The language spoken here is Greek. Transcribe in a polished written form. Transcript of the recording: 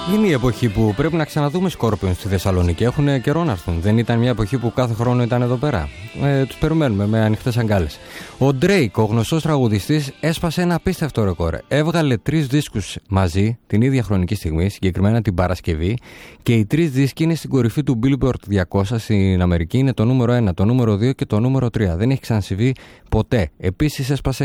Είναι η εποχή που πρέπει να ξαναδούμε Σκόρπιον στη Θεσσαλονίκη. Έχουν καιρό να έρθουν. Δεν ήταν μια εποχή που κάθε χρόνο ήταν εδώ πέρα. Τους περιμένουμε με ανοιχτές αγκάλες. Ο Drake, ο γνωστός τραγουδιστής, έσπασε ένα απίστευτο ρεκόρ. Έβγαλε 3 δίσκους μαζί την ίδια χρονική στιγμή, συγκεκριμένα την Παρασκευή, και οι 3 δίσκοι είναι στην κορυφή του Billboard 200 στην Αμερική. Είναι το νούμερο 1, το νούμερο 2 και το νούμερο 3. Δεν έχει ξανασυμβεί ποτέ. Επίσης έσπασε